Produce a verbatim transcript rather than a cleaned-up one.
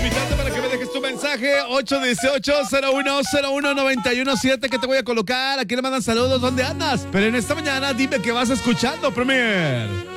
ubicarte para que me dejes tu mensaje. ocho dieciocho, cero uno cero uno, nueve uno siete, que te voy a colocar. Aquí le mandan saludos. ¿Dónde andas? Pero en esta mañana dime qué vas escuchando, Premier.